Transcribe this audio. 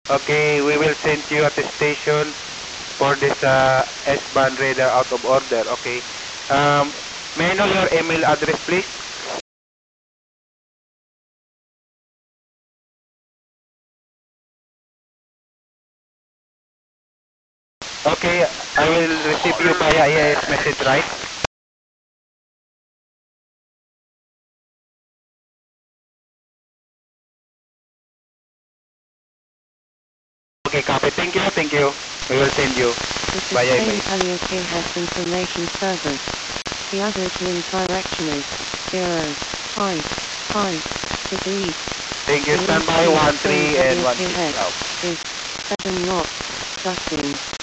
Okay, we will send you at the station for this S-band radar out of order. Okay. May I know your email address, please? Okay, I will receive you via AIS message, right? Okay, copy. Thank you, thank you. We will send you This via is email. Spain Palioke has information service. The average wind direction is 0.5 degrees. Thank you. The wind Standby speed 13 and Spain 16 Palioke out. is 7 knots, gusting